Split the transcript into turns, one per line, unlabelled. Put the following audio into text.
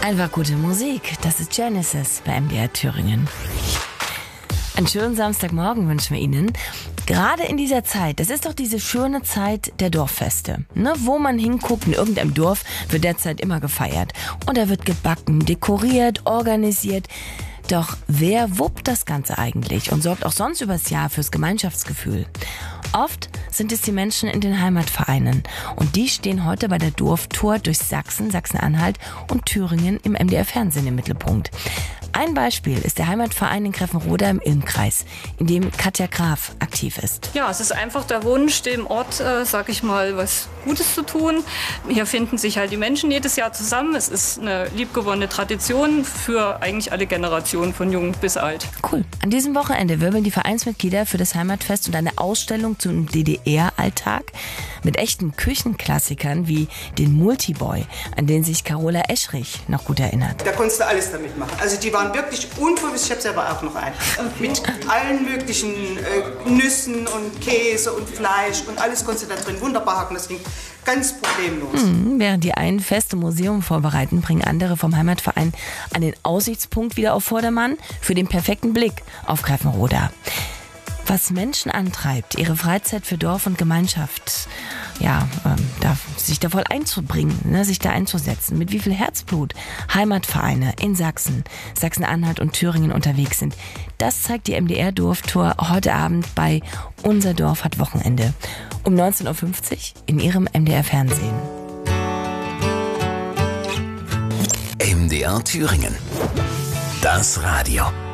Einfach gute Musik. Das ist Genesis bei MDR Thüringen. Einen schönen Samstagmorgen wünschen wir Ihnen. Gerade in dieser Zeit, das ist doch diese schöne Zeit der Dorffeste. Ne? Wo man hinguckt, in irgendeinem Dorf wird derzeit immer gefeiert. Und da wird gebacken, dekoriert, organisiert. Doch wer wuppt das Ganze eigentlich und sorgt auch sonst übers Jahr fürs Gemeinschaftsgefühl? Oft sind es die Menschen in den Heimatvereinen. Und die stehen heute bei der Dorftour durch Sachsen, Sachsen-Anhalt und Thüringen im MDR-Fernsehen im Mittelpunkt. Ein Beispiel ist der Heimatverein in Greffenroda im Ilmkreis, in dem Katja Graf aktiv ist.
Ja, es ist einfach der Wunsch, dem Ort, sag ich mal, was Gutes zu tun. Hier finden sich halt die Menschen jedes Jahr zusammen. Es ist eine liebgewonnene Tradition für eigentlich alle Generationen, von jung bis alt.
Cool. An diesem Wochenende wirbeln die Vereinsmitglieder für das Heimatfest und eine Ausstellung zum DDR-Alltag mit echten Küchenklassikern wie den Multiboy, an den sich Carola Eschrich noch gut erinnert.
Da konntest du alles damit machen. Also die waren wirklich unverwüstlich. Ich habe selber auch noch einen. Okay. Mit allen möglichen Nüssen und Käse und Fleisch und alles konntest du da drin wunderbar hacken. Das ging ganz problemlos.
Während die einen Fest im Museum vorbereiten, bringen andere vom Heimatverein einen Aussichtspunkt wieder auf Vordermann für den perfekten Blick auf Greffenroda. Was Menschen antreibt, ihre Freizeit für Dorf und Gemeinschaft, sich da voll einzubringen, sich da einzusetzen, mit wie viel Herzblut Heimatvereine in Sachsen, Sachsen-Anhalt und Thüringen unterwegs sind. Das zeigt die MDR-Dorftour heute Abend bei Unser Dorf hat Wochenende um 19.50 Uhr in Ihrem MDR-Fernsehen.
MDR Thüringen. Das Radio.